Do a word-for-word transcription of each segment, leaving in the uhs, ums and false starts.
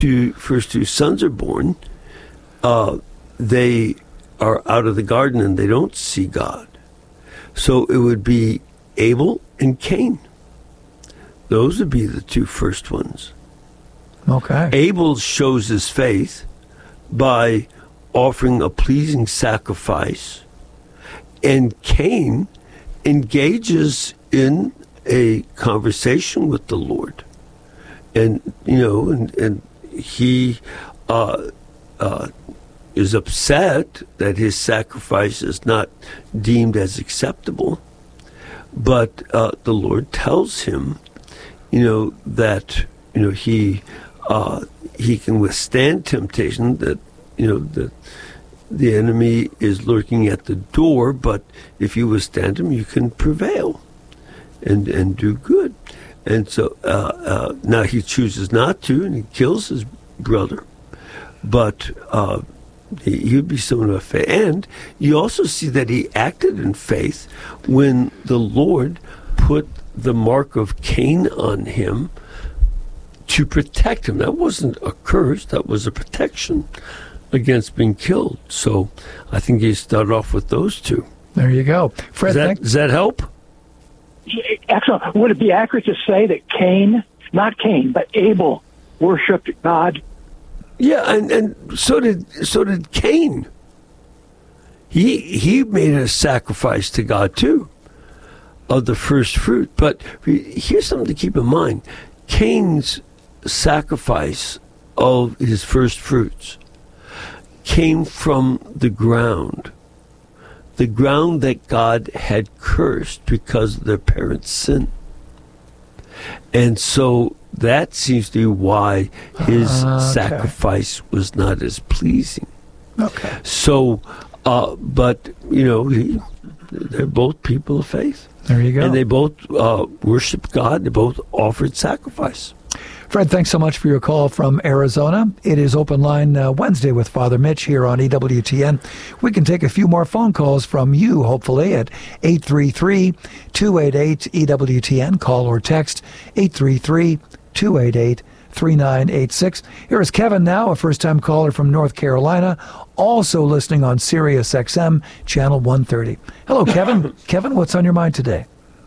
two first two sons are born, uh, they are out of the garden and they don't see God. So it would be Abel and Cain. Those would be the two first ones. Okay. Abel shows his faith by offering a pleasing sacrifice, and Cain engages in a conversation with the Lord. And, you know, and, and he uh, uh, is upset that his sacrifice is not deemed as acceptable. But uh, the Lord tells him, you know, that, you know, he uh, he can withstand temptation, that, you know, the, the enemy is lurking at the door, but if you withstand him, you can prevail and, and do good. And so uh, uh, now he chooses not to, and he kills his brother. But uh, he, he would be someone of faith. And you also see that he acted in faith when the Lord put the mark of Cain on him to protect him. That wasn't a curse, that was a protection against being killed. So I think you start off with those two. There you go. Fred, does that, thank- does that help? Excellent. Would it be accurate to say that Cain, not Cain, but Abel, worshipped God? Yeah, and, and so did so did Cain. He he made a sacrifice to God too, of the first fruit. But here's something to keep in mind: Cain's sacrifice of his first fruits came from the ground. The ground that God had cursed because of their parents' sin. And so that seems to be why his uh, okay. sacrifice was not as pleasing. Okay. So, uh, but, you know, he, they're both people of faith. There you go. And they both uh, worshiped God. They both offered sacrifice. Fred, thanks so much for your call from Arizona. It is Open Line uh, Wednesday with Father Mitch here on E W T N. We can take a few more phone calls from you, hopefully, at eight three three, two eight eight, E W T N. Call or text eight three three, two eight eight, three nine eight six. Here is Kevin now, a first-time caller from North Carolina, also listening on Sirius X M, channel one thirty. Hello, Kevin. Kevin, what's on your mind today?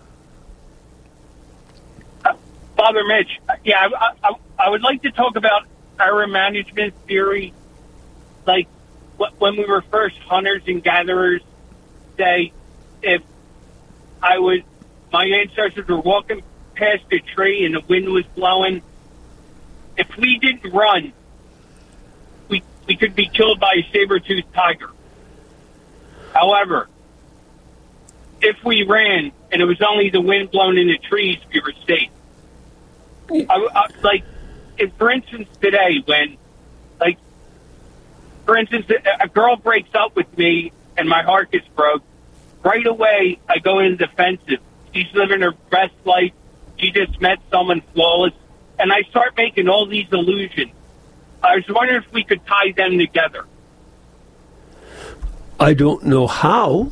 Father Mitch, yeah, I, I, I would like to talk about error management theory. Like, when we were first hunters and gatherers, say, if I was, my ancestors were walking past a tree and the wind was blowing, if we didn't run, we, we could be killed by a saber-toothed tiger. However, if we ran and it was only the wind blowing in the trees, we were safe. I, I, like, if, for instance, today, when, like, for instance, a, a girl breaks up with me and my heart gets broke, right away I go into defensive. She's living her best life. She just met someone flawless. And I start making all these illusions. I was wondering if we could tie them together. I don't know how.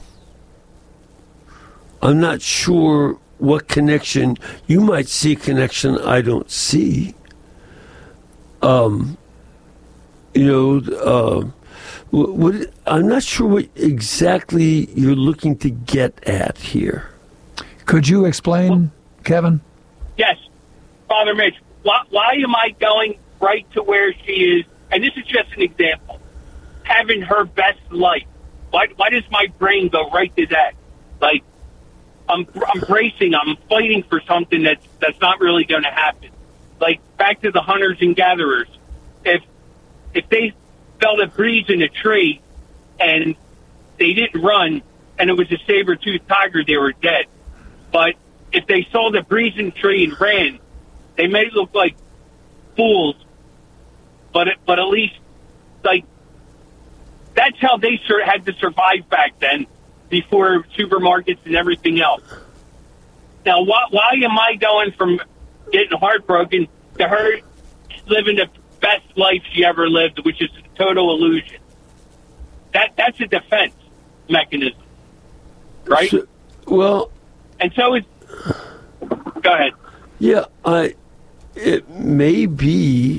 I'm not sure what connection. You might see a connection I don't see. Um, you know, uh, what, what, I'm not sure what exactly you're looking to get at here. Could you explain, well, Kevin? Yes. Father Mitch, why, why am I going right to where she is? And this is just an example. Having her best life. Why, why does my brain go right to that? Like, I'm, I'm bracing, I'm fighting for something that's, that's not really going to happen. Like, back to the hunters and gatherers. If if they felt a breeze in a tree and they didn't run and it was a saber-toothed tiger, they were dead. But if they saw the breeze in the tree and ran, they may look like fools, but but at least, like, that's how they sur- had to survive back then, before supermarkets and everything else. Now, why, why am I going from getting heartbroken to her living the best life she ever lived, which is a total illusion? That That's a defense mechanism, right? So, well... And so it's... Go ahead. Yeah, I, it may be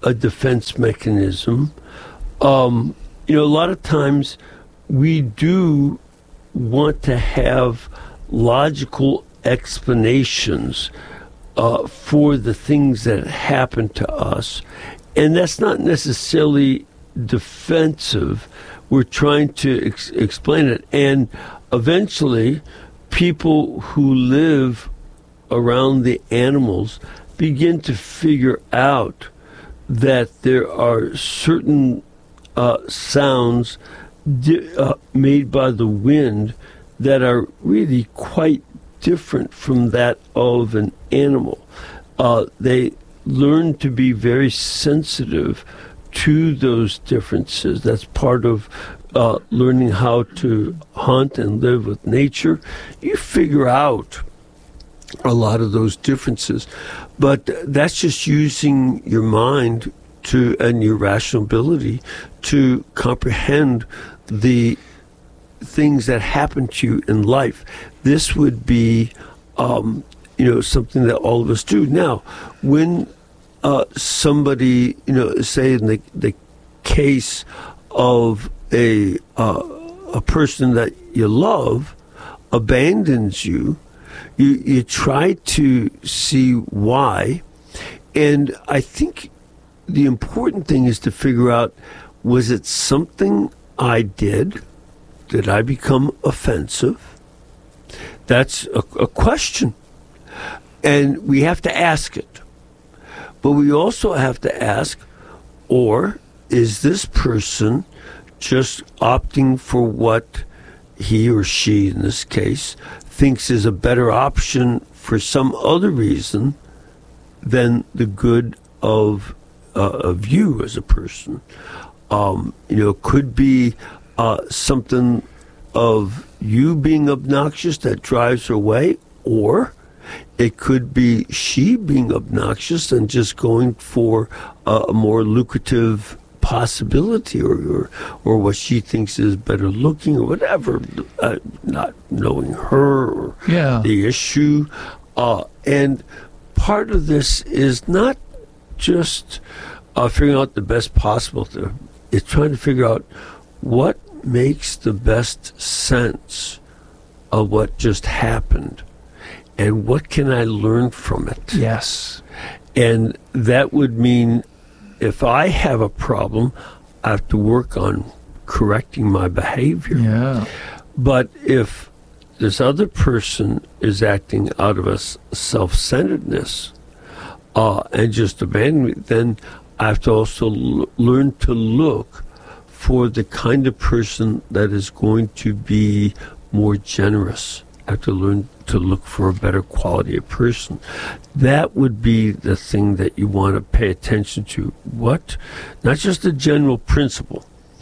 a defense mechanism. Um, you know, a lot of times we do want to have logical explanations uh, for the things that happen to us. And that's not necessarily defensive. We're trying to ex- explain it. And eventually, people who live around the animals begin to figure out that there are certain uh, sounds di- uh, made by the wind that are really quite different from that of an animal. Uh, they learn to be very sensitive to those differences. That's part of uh, learning how to hunt and live with nature. You figure out a lot of those differences, but that's just using your mind to and your rational ability to comprehend the things that happen to you in life. This would be, um, you know, something that all of us do. Now, when uh, somebody, you know, say in the the case of a uh, a person that you love abandons you, you you try to see why, and I think the important thing is to figure out, was it something I did? Did I become offensive? That's a, a question. And we have to ask it. But we also have to ask, or is this person just opting for what he or she, in this case, thinks is a better option for some other reason than the good of uh, of you as a person? Um, you know, could be uh, something of you being obnoxious that drives her away, or it could be she being obnoxious and just going for uh, a more lucrative possibility, or, or or what she thinks is better looking, or whatever, uh, not knowing her or yeah. the issue. Uh, and part of this is not just uh, figuring out the best possible to, it's trying to figure out what makes the best sense of what just happened, and what can I learn from it? Yes. And that would mean if I have a problem, I have to work on correcting my behavior. Yeah. But if this other person is acting out of a s- self-centeredness uh, and just abandon me, then I have to also l- learn to look for the kind of person that is going to be more generous. I have to learn to look for a better quality of person. That would be the thing that you want to pay attention to. What, not just the general principle,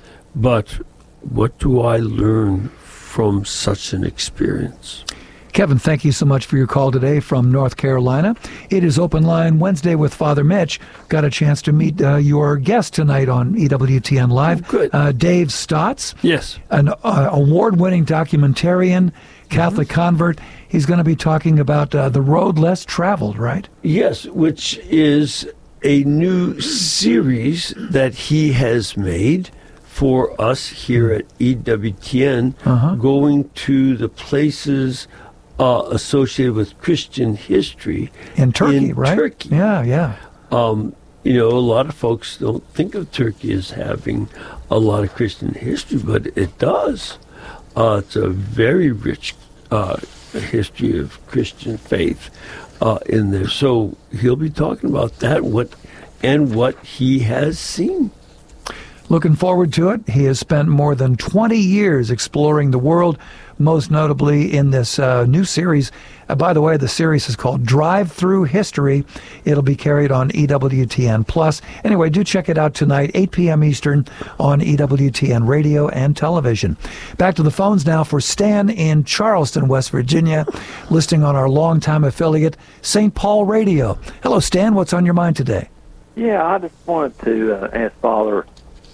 but what do I learn from such an experience? Kevin, thank you so much for your call today from North Carolina. It is Open Line Wednesday with Father Mitch. Got a chance to meet uh, your guest tonight on E W T N Live. Oh, good. Uh, Dave Stotts. Yes. An uh, award-winning documentarian, Catholic mm-hmm. convert. He's going to be talking about uh, The Road Less Traveled, right? Yes, which is a new series that he has made for us here at E W T N, uh-huh. going to the places uh, associated with Christian history in Turkey, in right? Turkey. Yeah, yeah. Um, you know, a lot of folks don't think of Turkey as having a lot of Christian history, but it does. Uh, it's a very rich uh, history of Christian faith uh, in there. So he'll be talking about that, what and what he has seen. Looking forward to it. He has spent more than twenty years exploring the world, most notably in this uh, new series. Uh, by the way, the series is called Drive Through History. It'll be carried on E W T N Plus. Anyway, do check it out tonight, eight p.m. Eastern on E W T N Radio and Television. Back to the phones now for Stan in Charleston, West Virginia, listing on our longtime affiliate, Saint Paul Radio. Hello, Stan. What's on your mind today? Yeah, I just wanted to uh, ask Father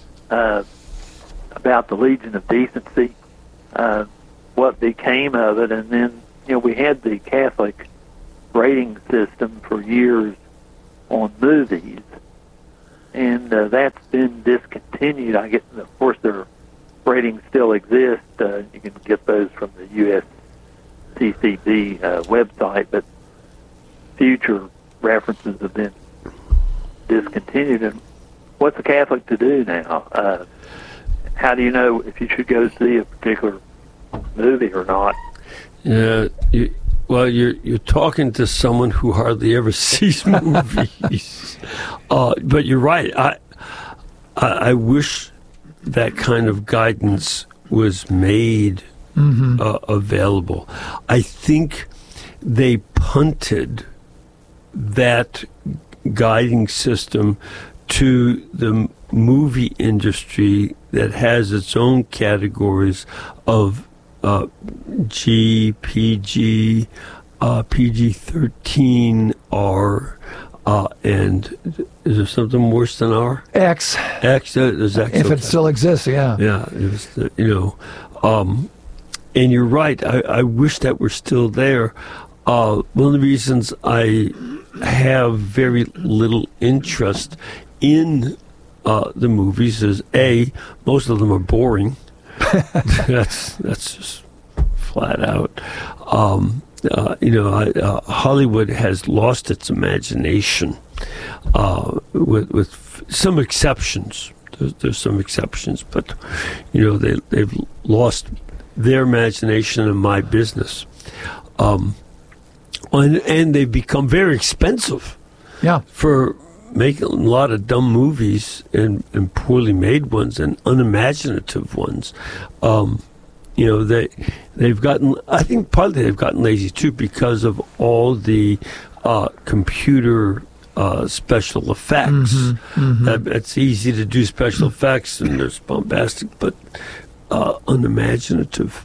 Uh, about the Legion of Decency, uh, what became of it, and then, you know, we had the Catholic rating system for years on movies, and uh, that's been discontinued. I guess, of course, their ratings still exist. Uh, you can get those from the U S C C B uh, website, but future references have been discontinued. And what's a Catholic to do now? Uh, how do you know if you should go see a particular movie or not? Yeah, you, well, you're you're talking to someone who hardly ever sees movies. uh, but you're right. I, I I wish that kind of guidance was made mm-hmm. uh, available. I think they punted that guiding system to the movie industry that has its own categories of uh, G, P G, uh, P G thirteen, R, uh, and is there something worse than R? X. X. Uh, there's X. If okay. it still exists, yeah. Yeah, it was the, you know, um, and you're right. I, I wish that were still there. Uh, one of the reasons I have very little interest in uh, the movies is A, most of them are boring. that's that's just flat out. Um, uh, you know, I, uh, Hollywood has lost its imagination, uh, with with some exceptions. There's, there's some exceptions, but you know they they've lost their imagination in my business. Um, And, and they've become very expensive. Yeah. For making a lot of dumb movies and, and poorly made ones and unimaginative ones. Um, you know, they, they've gotten, I think partly they've gotten lazy too because of all the uh, computer uh, special effects. Mm-hmm, mm-hmm. Uh, it's easy to do special effects and there's bombastic, but uh, unimaginative.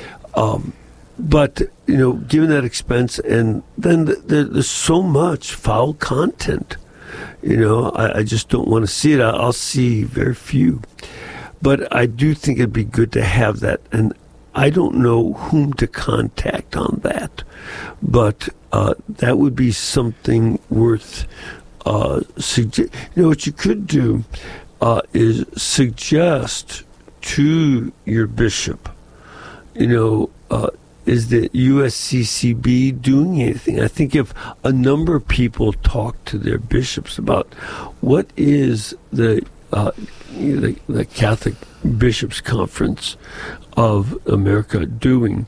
Um But, you know, given that expense, and then the, the, there's so much foul content, you know, I, I just don't want to see it. I, I'll see very few. But I do think it'd be good to have that. And I don't know whom to contact on that. But uh, that would be something worth uh, suggest. You know, what you could do uh, is suggest to your bishop, you know, uh, is the U S C C B doing anything? I think if a number of people talk to their bishops about what is the uh, the, the Catholic Bishops Conference of America doing,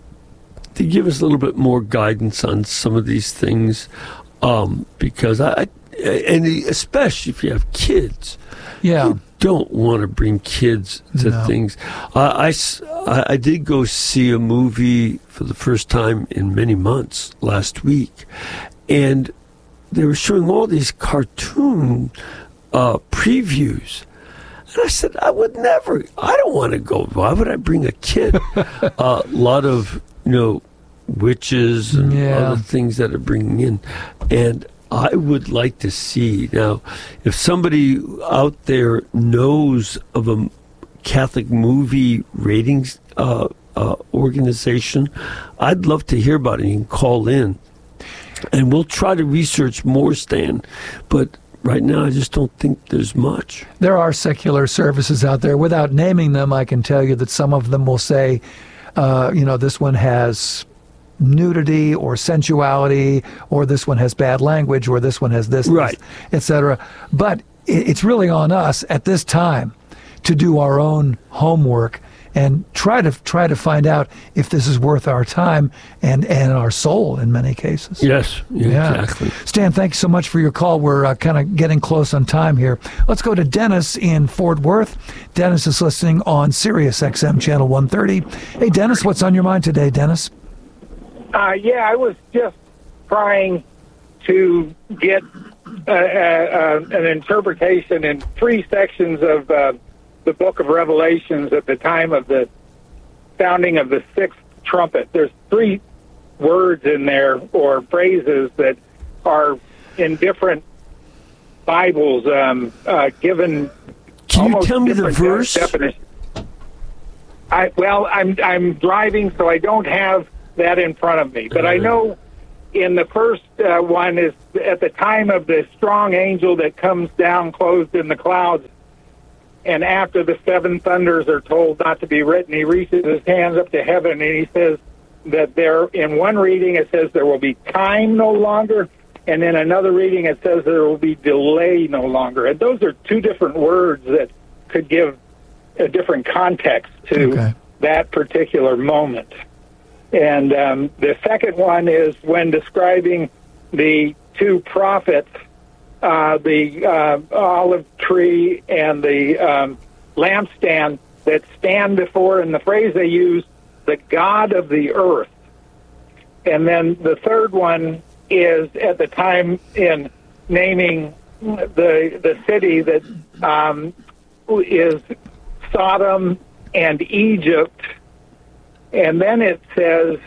to give us a little bit more guidance on some of these things, um, because I, and especially if you have kids, yeah. You don't want to bring kids to no. things. Uh, I, I did go see a movie for the first time in many months last week, and they were showing all these cartoon uh, previews. And I said, I would never, I don't want to go. Why would I bring a kid? A uh, lot of, you know, witches and yeah. other things that are bringing in. And I would like to see. Now, if somebody out there knows of a Catholic movie ratings uh, uh, organization, I'd love to hear about it. You can call in. And we'll try to research more, Stan. But right now, I just don't think there's much. There are secular services out there. Without naming them, I can tell you that some of them will say, uh, you know, this one has nudity or sensuality, or this one has bad language, or this one has this, right, et cetera. But it's really on us at this time to do our own homework and try to try to find out if this is worth our time and, and our soul in many cases. Yes, yeah. exactly. Stan, thanks so much for your call. We're uh, kind of getting close on time here. Let's go to Dennis in Fort Worth. Dennis is listening on Sirius X M Channel one thirty. Hey, Dennis, what's on your mind today, Dennis? Uh, yeah, I was just trying to get uh, uh, an interpretation in three sections of uh, the book of Revelations at the time of the sounding of the sixth trumpet. There's three words in there or phrases that are in different Bibles um, uh, given. Can you tell me the verse? Definition. I well, I'm I'm driving, so I don't have that in front of me, but I know in the first uh, one is at the time of the strong angel that comes down clothed in the clouds, and after the seven thunders are told not to be written, he reaches his hands up to heaven and he says that there, in one reading it says there will be time no longer, and in another reading it says there will be delay no longer. And those are two different words that could give a different context to Okay. that particular moment. And um, the second one is when describing the two prophets, uh, the uh, olive tree and the um, lampstand that stand before, and the phrase they use, the God of the earth. And then the third one is at the time in naming the the city that um, is Sodom and Egypt. And then it says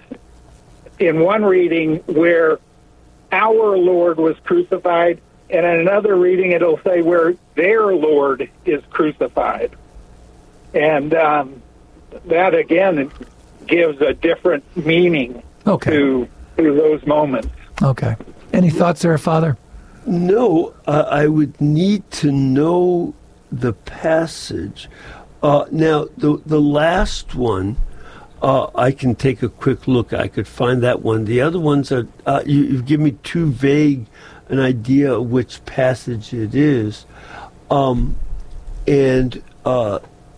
in one reading where our Lord was crucified, and in another reading it'll say where their Lord is crucified. And um, that, again, gives a different meaning Okay. to, to those moments. Okay. Any thoughts there, Father? No, uh, I would need to know the passage. Uh, now, the the last one, uh, I can take a quick look. I could find that one. The other ones are, uh, you, you've given me too vague an idea of which passage it is. Um, and uh,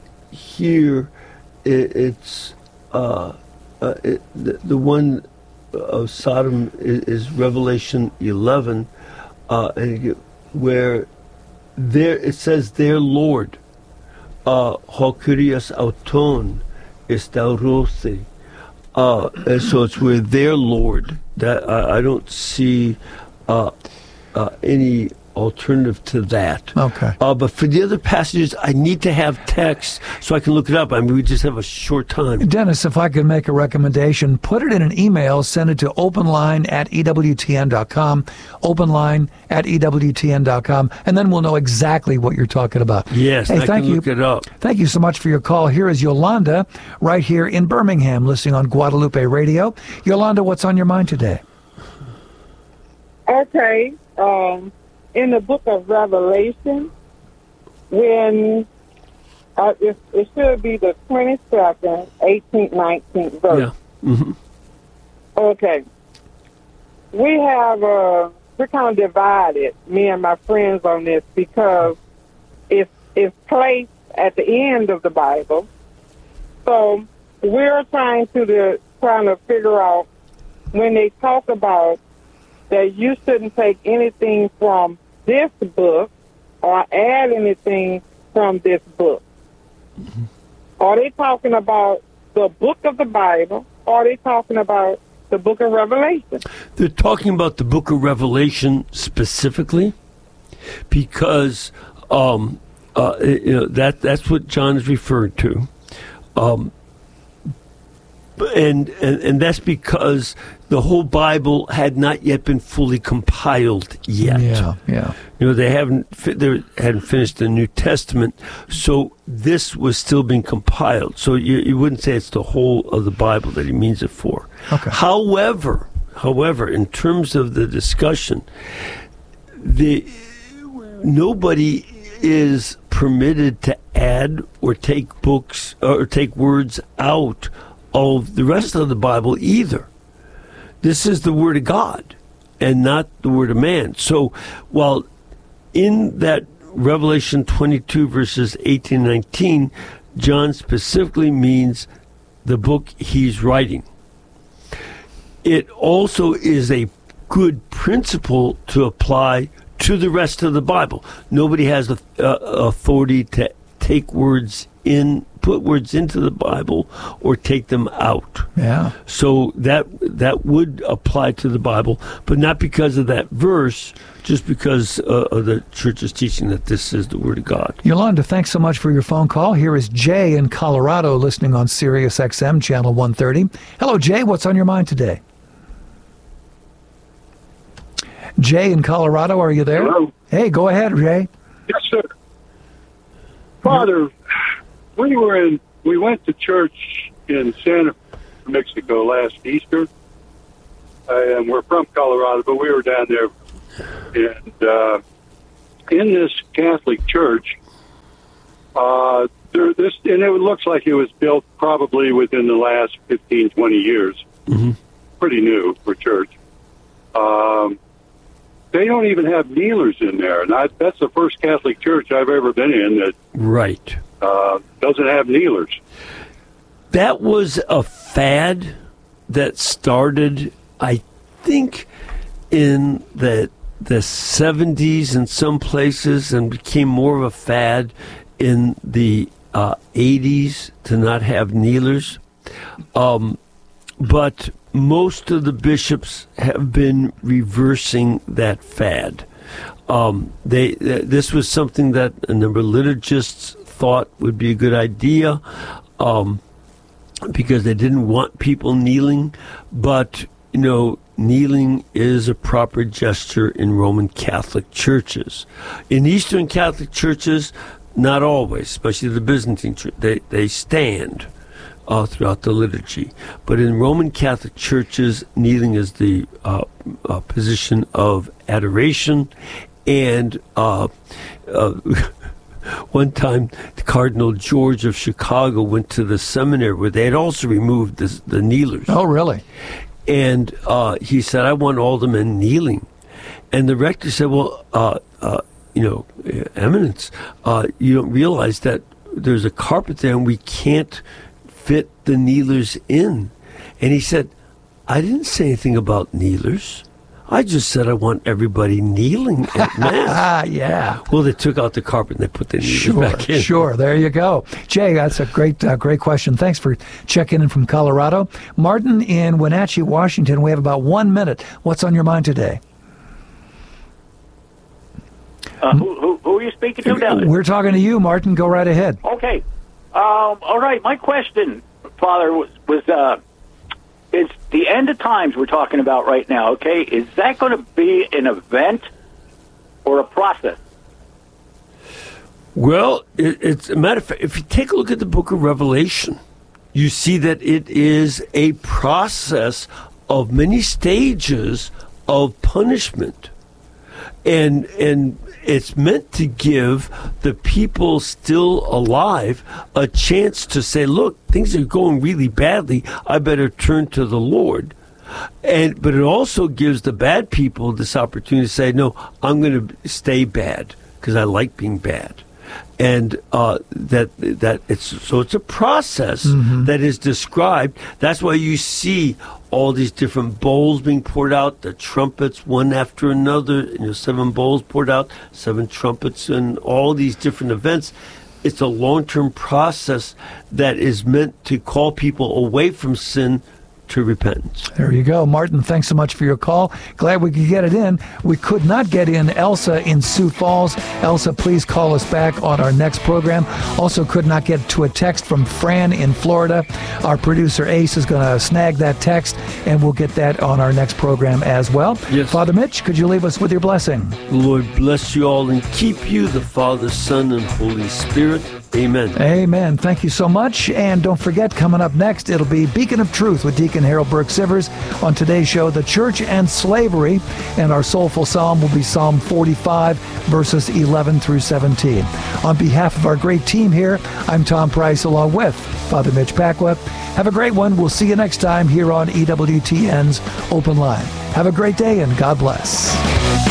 here it, it's uh, uh, it, the, the one of Sodom is, is Revelation eleven, uh, and you, where there it says their Lord, uh, Hokurias auton estaurose. Uh, and so it's where their Lord. That I, I don't see uh, uh, any alternative to that. Okay. Uh, but for the other passages, I need to have text so I can look it up. I mean, we just have a short time. Dennis, if I could make a recommendation, put it in an email, send it to openline at E W T N dot com, openline at E W T N dot com, and then we'll know exactly what you're talking about. Yes, hey, I thank can you. look it up. Thank you so much for your call. Here is Yolanda right here in Birmingham, listening on Guadalupe Radio. Yolanda, what's on your mind today? Okay. Um, in the book of Revelation, when uh, it, it should be the twenty-second, eighteenth, nineteenth verse. Yeah. Mm-hmm. Okay. We have, uh, we're kind of divided, me and my friends, on this because it's, it's placed at the end of the Bible. So we're trying to the, trying to figure out when they talk about that you shouldn't take anything from this book or add anything from this book. Mm-hmm. Are they talking about the book of the Bible, or are they talking about the book of Revelation? They're talking about the book of Revelation specifically because um, uh, you know that that's what John is referred to. Um, And, and and that's because the whole Bible had not yet been fully compiled yet. Yeah, yeah. You know, they haven't fi- they hadn't finished the New Testament, so this was still being compiled. So you, you wouldn't say it's the whole of the Bible that he means it for. Okay. However, however, in terms of the discussion, the nobody is permitted to add or take books or take words out of the rest of the Bible either. This is the Word of God and not the Word of man. So while in that Revelation twenty-two verses eighteen and nineteen, John specifically means the book he's writing, it also is a good principle to apply to the rest of the Bible. Nobody has the uh, authority to take words in, put words into the Bible or take them out. Yeah. So that that would apply to the Bible, but not because of that verse, just because uh, of the church's teaching that this is the Word of God. Yolanda, thanks so much for your phone call. Here is Jay in Colorado listening on Sirius X M channel one thirty. Hello, Jay. What's on your mind today? Jay in Colorado, are you there? Hello. Hey, go ahead, Jay. Yes, sir. Father, we were in. We went to church in Santa Fe, Mexico last Easter, and we're from Colorado, but we were down there. And uh, in this Catholic church, uh, there, this and it looks like it was built probably within the last fifteen, twenty years. Mm-hmm. Pretty new for church. Um, they don't even have kneelers in there. And I, that's the first Catholic church I've ever been in that right. uh, doesn't have kneelers. That was a fad that started, I think, in the the seventies in some places and became more of a fad in the uh, eighties to not have kneelers. Um, but most of the bishops have been reversing that fad. Um, they uh, this was something that a number of liturgists thought would be a good idea um, because they didn't want people kneeling. But, you know, kneeling is a proper gesture in Roman Catholic churches. In Eastern Catholic churches, not always, especially the Byzantine church, they, they stand uh, throughout the liturgy. But in Roman Catholic churches, kneeling is the uh, uh, position of adoration. And uh, uh, one time, Cardinal George of Chicago went to the seminary where they had also removed the, the kneelers. Oh, really? And uh, he said, I want all the men kneeling. And the rector said, well, uh, uh, you know, Eminence, uh, you don't realize that there's a carpet there and we can't fit the kneelers in. And he said, I didn't say anything about kneelers. I just said I want everybody kneeling at Mass. Yeah. Well, they took out the carpet and they put the kneelers Sure, back in. sure. There you go. Jay, that's a great uh, great question. Thanks for checking in from Colorado. Martin in Wenatchee, Washington. We have about one minute. What's on your mind today? Uh, who, who, who are you speaking to down there? We're talking to you, Martin. Go right ahead. Okay. Um, all right. My question, Father, was, was uh, is the end of times we're talking about right now, okay? Is that going to be an event or a process? Well, it, it's a matter of fact, if you take a look at the book of Revelation, you see that it is a process of many stages of punishment. And and it's meant to give the people still alive a chance to say, look, things are going really badly. I better turn to the Lord. And but it also gives the bad people this opportunity to say, no, I'm going to stay bad because I like being bad. And uh, that that it's so it's a process mm-hmm. that is described. That's why you see all these different bowls being poured out, the trumpets one after another, you know, seven bowls poured out, seven trumpets, and all these different events. It's a long-term process that is meant to call people away from sin to repentance. There you go. Martin, thanks so much for your call. Glad we could get it in. We could not get in Elsa in Sioux Falls. Elsa, please call us back on our next program. Also could not get to a text from Fran in Florida. Our producer Ace is going to snag that text, and we'll get that on our next program as well. Yes. Father Mitch, could you leave us with your blessing? The Lord bless you all and keep you, the Father, Son, and Holy Spirit. Amen. Amen. Thank you so much. And don't forget, coming up next, it'll be Beacon of Truth with Deacon Harold Burke-Sivers. On today's show, the church and slavery. And our soulful psalm will be Psalm forty-five, verses eleven through seventeen. On behalf of our great team here, I'm Tom Price along with Father Mitch Pacwa. Have a great one. We'll see you next time here on E W T N's Open Line. Have a great day and God bless.